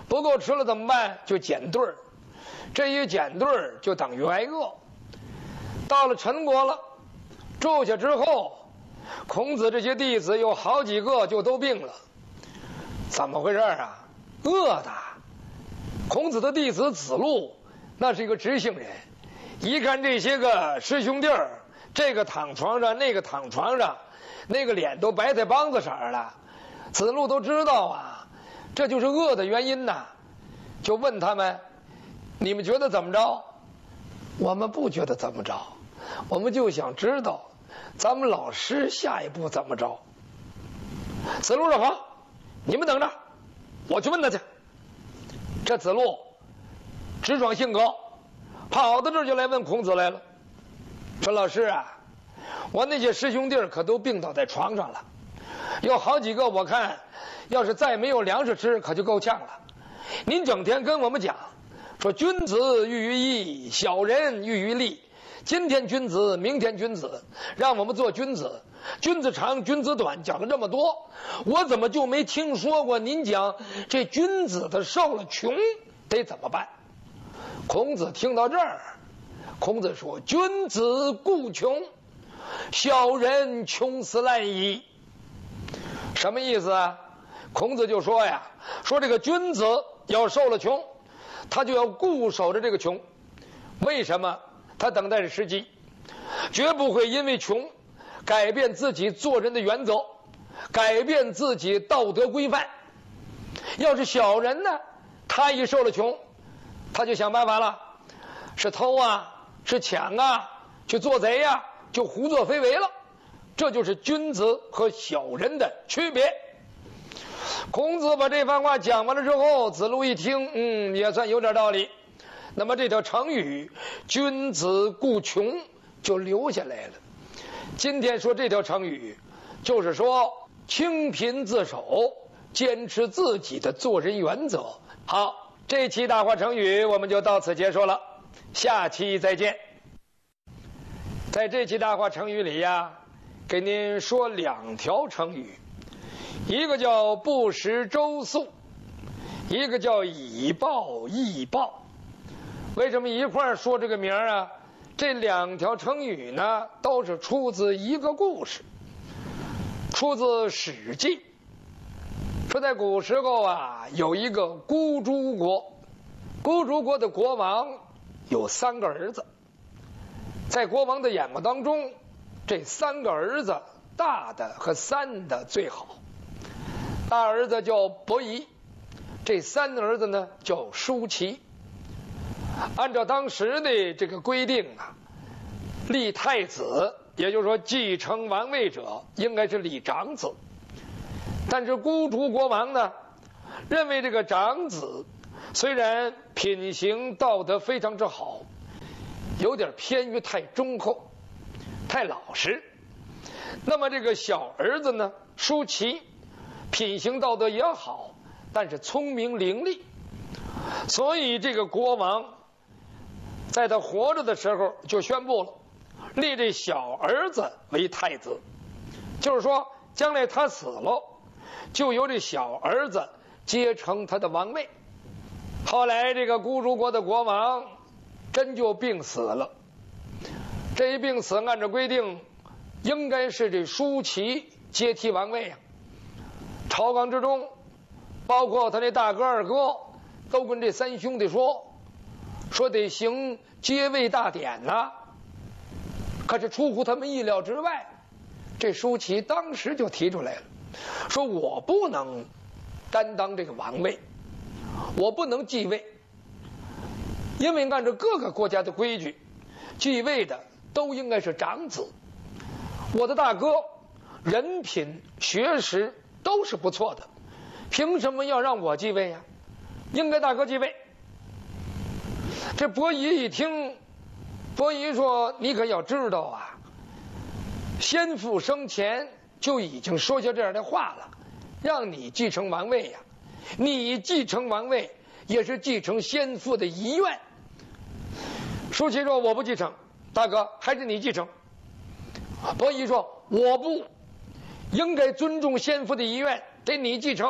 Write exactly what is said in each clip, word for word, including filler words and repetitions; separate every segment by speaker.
Speaker 1: 不够吃了怎么办？就减对儿，这一减对儿就等于挨饿。到了陈国了，住下之后，孔子这些弟子有好几个就都病了。怎么回事啊？饿的。孔子的弟子子路那是一个直性人，一看这些个师兄弟儿，这个躺床上，那个躺床上，那个脸都白菜帮子色了，子路都知道啊，这就是饿的原因呐。就问他们，你们觉得怎么着？我们不觉得怎么着，我们就想知道咱们老师下一步怎么着。子路说好，你们等着，我去问他去。这子路直爽性格，跑到这儿就来问孔子来了，说老师啊，我那些师兄弟可都病倒在床上了，有好几个我看要是再没有粮食吃可就够呛了。您整天跟我们讲说君子喻于义，小人喻于利，今天君子明天君子，让我们做君子，君子长君子短，讲了这么多，我怎么就没听说过您讲这君子的受了穷得怎么办？孔子听到这儿，孔子说君子固穷，小人穷死烂矣。什么意思啊？孔子就说呀，说这个君子要受了穷，他就要固守着这个穷。为什么？他等待着时机，绝不会因为穷改变自己做人的原则，改变自己道德规范。要是小人呢，他一受了穷，他就想办法了，是偷啊，是抢啊，去做贼啊，就胡作非为了。这就是君子和小人的区别。孔子把这番话讲完了之后，子路一听，嗯，也算有点道理。那么这条成语君子固穷就留下来了。今天说这条成语就是说清贫自守，坚持自己的做人原则。好，这期大话成语我们就到此结束了，下期再见。在这期大话成语里呀，给您说两条成语，一个叫不食周粟，一个叫以暴易暴。为什么一块儿说这个名儿啊？这两条成语呢，都是出自一个故事，出自《史记》。说在古时候啊，有一个孤诸国，孤诸国的国王有三个儿子。在国王的眼目当中，这三个儿子，大的和三的最好。大儿子叫伯夷，这三儿子呢叫叔齐。按照当时的这个规定啊，立太子，也就是说继承王位者应该是立长子。但是孤诸国王呢，认为这个长子虽然品行道德非常之好，有点偏于太忠厚，太老实。那么这个小儿子呢，叔齐，品行道德也好，但是聪明伶俐，所以这个国王在他活着的时候就宣布了，立这小儿子为太子，就是说将来他死了，就由这小儿子接承他的王位。后来这个孤诸国的国王真就病死了，这一病死按照规定应该是这叔齐接替王位啊。朝纲之中，包括他那大哥二哥都跟这三兄弟说说得行接位大典呐、啊。可是出乎他们意料之外，这叔齐当时就提出来了，说我不能担当这个王位，我不能继位，因为按照各个国家的规矩，继位的都应该是长子。我的大哥人品学识都是不错的，凭什么要让我继位呀？应该大哥继位。这伯夷一听，伯夷说你可要知道啊，先父生前就已经说下这样的话了，让你继承王位呀，你继承王位也是继承先父的遗愿。叔齐说我不继承，大哥还是你继承。伯夷说我不，应该尊重先父的遗愿，得你继承。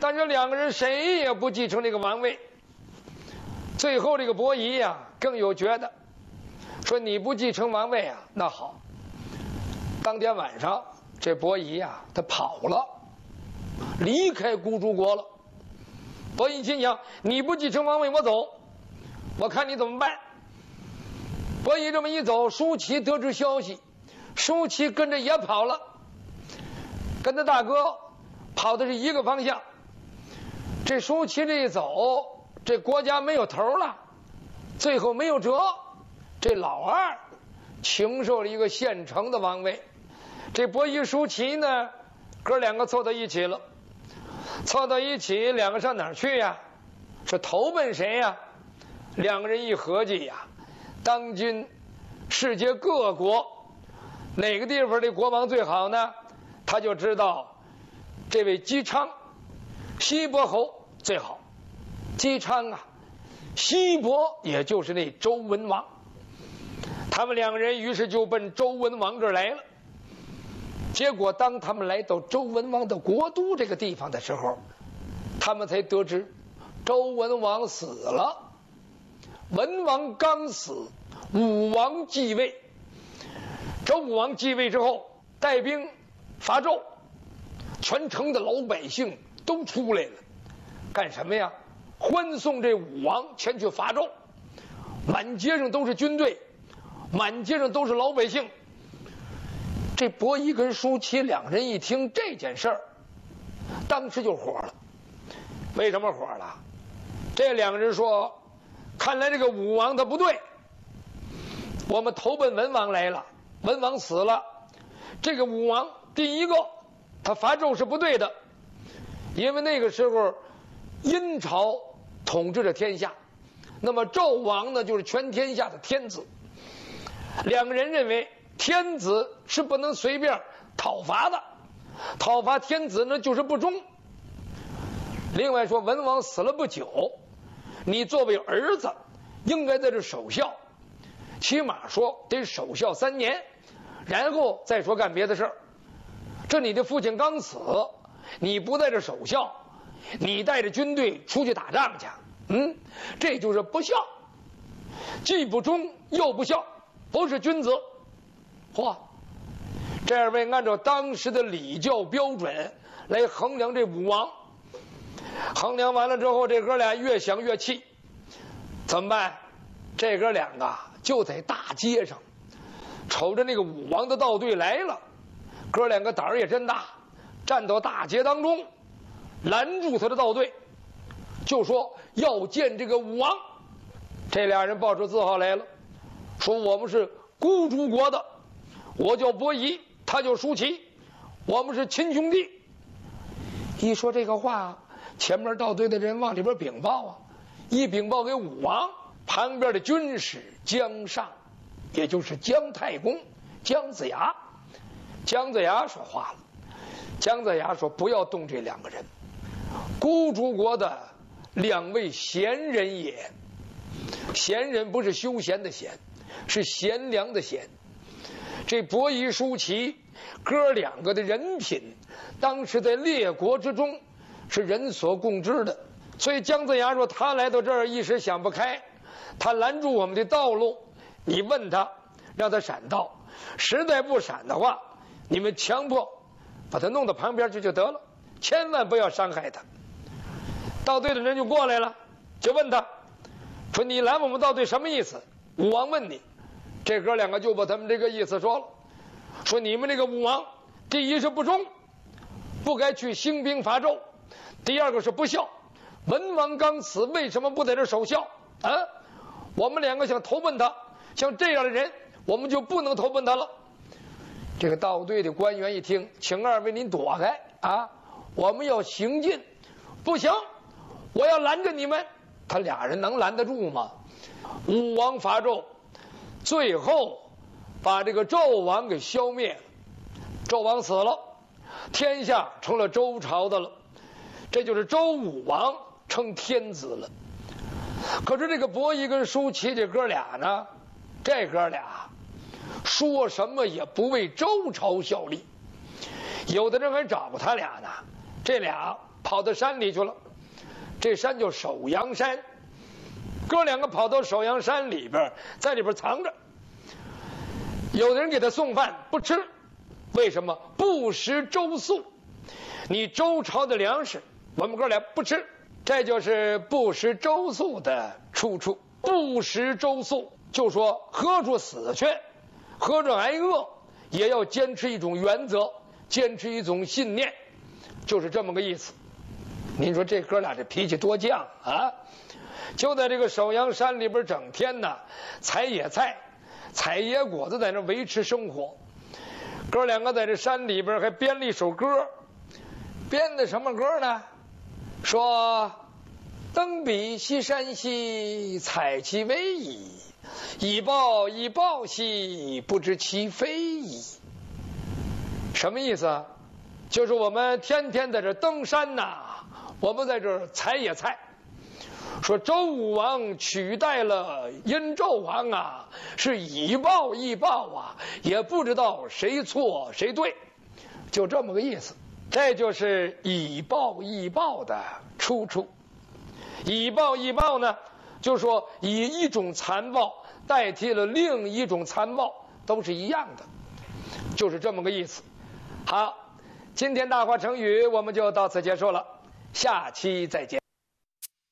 Speaker 1: 但是两个人谁也不继承这个王位。最后这个伯夷呀、啊、更有觉得，说你不继承王位啊，那好。当天晚上，这伯夷呀、啊、他跑了，离开孤竹国了。伯夷心想，你不继承王位，我走，我看你怎么办。伯夷这么一走，舒淇得知消息，舒淇跟着也跑了，跟他大哥跑的是一个方向。这舒淇这一走，这国家没有头了，最后没有辙，这老二请受了一个现成的王位。这伯夷舒淇呢，哥两个凑到一起了，凑到一起，两个上哪儿去呀？是投奔谁呀？两个人一合计呀，当今世界各国哪个地方的国王最好呢？他就知道这位姬昌，西伯侯最好。姬昌啊，西伯也就是那周文王。他们两个人于是就奔周文王这儿来了。结果当他们来到周文王的国都这个地方的时候，他们才得知周文王死了。文王刚死，武王继位。周武王继位之后，带兵伐纣，全城的老百姓都出来了，干什么呀？欢送这武王前去伐纣。满街上都是军队，满街上都是老百姓。这伯夷跟舒淇两人一听这件事儿，当时就火了。为什么火了？这两个人说，看来这个武王他不对，我们投奔文王来了，文王死了，这个武王第一个他伐纣是不对的，因为那个时候殷朝统治着天下，那么纣王呢就是全天下的天子。两个人认为天子是不能随便讨伐的，讨伐天子呢就是不忠。另外说，文王死了不久，你作为儿子应该在这守孝，起码说得守孝三年，然后再说干别的事儿。这你的父亲刚死，你不在这守孝，你带着军队出去打仗去，嗯，这就是不孝，既不忠又不孝，不是君子。嚯，这二位按照当时的礼教标准来衡量这武王，衡量完了之后，这哥俩越想越气，怎么办？这哥两个就在大街上瞅着那个武王的道队来了，哥两个胆儿也真大，站到大街当中拦住他的道队，就说要见这个武王。这俩人报出字号来了，说我们是孤竹国的，我叫伯夷，他叫舒淇，我们是亲兄弟。一说这个话，前面道队的人往里边禀报啊，一禀报给武王，旁边的军士姜尚，也就是姜太公姜子牙。姜子牙说话了，姜子牙说不要动这两个人，孤竹国的两位贤人也。贤人不是休闲的闲，是贤良的贤。这伯夷舒淇哥两个的人品，当时在列国之中是人所共知的。所以姜子牙说他来到这儿一时想不开，他拦住我们的道路，你问他让他闪道，实在不闪的话，你们强迫把他弄到旁边去就得了，千万不要伤害他。道队的人就过来了，就问他说你拦我们道队什么意思？武王问你。这哥两个就把他们这个意思说了，说你们这个武王，第一是不忠，不该去兴兵伐纣；第二个是不孝，文王刚死，为什么不在这守孝啊？我们两个想投奔他，像这样的人，我们就不能投奔他了。这个道队的官员一听，请二位您躲开啊，我们要行进。不行，我要拦着你们。他俩人能拦得住吗？武王伐纣，最后把这个纣王给消灭了，纣王死了，天下成了周朝的了，这就是周武王称天子了。可是这个伯夷跟舒淇这哥俩呢，这哥俩说什么也不为周朝效力，有的人还找过他俩呢，这俩跑到山里去了。这山叫首阳山，哥两个跑到首阳山里边，在里边藏着。有的人给他送饭不吃，为什么？不食周粟，你周朝的粮食我们哥俩不吃，这就是不食周粟的出处。不食周粟就说喝着死去，喝着挨饿，也要坚持一种原则，坚持一种信念，就是这么个意思。您说这哥俩这脾气多犟啊！就在这个首阳山里边，整天呢采野菜、采野果子，在那维持生活。哥两个在这山里边还编了一首歌，编的什么歌呢？说登彼西山兮，采其为矣，以报以报兮，不知其非矣。什么意思啊？就是我们天天在这登山呐，我们在这采野菜。说周武王取代了殷纣王啊，是以暴易暴啊，也不知道谁错谁对，就这么个意思。这就是以暴易暴的出处。以暴易暴呢，就说以一种残暴代替了另一种残暴，都是一样的，就是这么个意思。好，今天大话成语我们就到此结束了，下期再见。